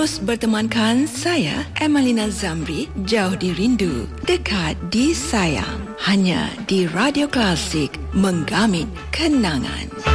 terus bertemankan saya, Emelina Zamri, jauh di rindu, dekat di sayang. Hanya di Radio Klasik, menggamit kenangan.